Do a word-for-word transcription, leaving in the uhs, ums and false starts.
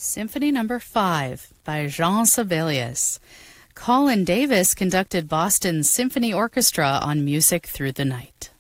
Symphony Number Five by Jean Sibelius. Colin Davis conducted Boston's Symphony Orchestra on Music Through the Night.